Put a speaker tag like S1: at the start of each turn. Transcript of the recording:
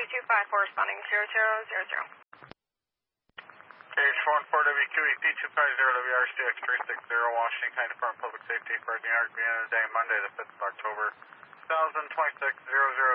S1: P254 responding 0000.
S2: KH14WQE P250WRC X360 Washington County Department of Public Safety for the Arc Vienna today, Monday the 5th of October 2026, 0000